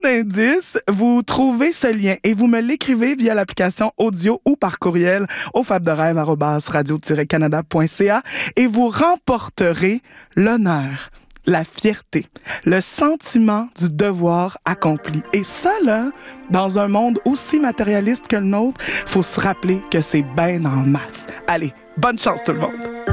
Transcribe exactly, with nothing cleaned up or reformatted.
Indice, vous trouvez ce lien et vous me l'écrivez via l'application audio ou par courriel au fabderêve arobase radio tiret canada point c a et vous remporterez l'honneur, la fierté, le sentiment du devoir accompli. Et ça, là, dans un monde aussi matérialiste que le nôtre, faut se rappeler que c'est ben en masse. Allez, bonne chance tout le monde!